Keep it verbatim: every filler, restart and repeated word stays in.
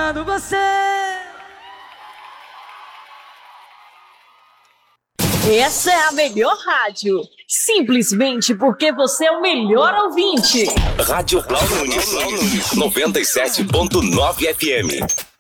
esperando você. Essa é a melhor rádio, simplesmente porque você é o melhor ouvinte. Rádio Blau Nunes, noventa e sete ponto nove F M.